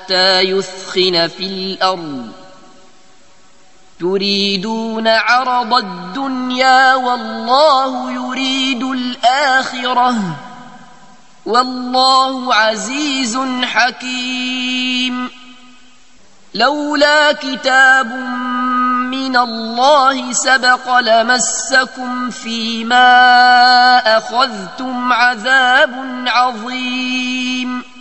حتى يثخن في الأرض تريدون عرض الدنيا والله يريد الآخرة والله عزيز حكيم. لولا كتاب من الله سبق لمسكم فيما أخذتم عذاب عظيم.